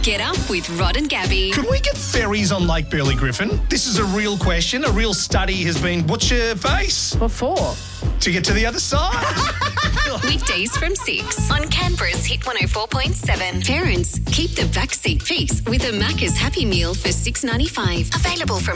Get up with Rod and Gabby. Could we get ferries on Lake Burley Griffin? This is a real question. A real study has been, what's your face? What for? To get to the other side. Weekdays from 6 on Canberra's Hit 104.7. Parents, keep the backseat peace with a Macca's Happy Meal for $6.95. Available from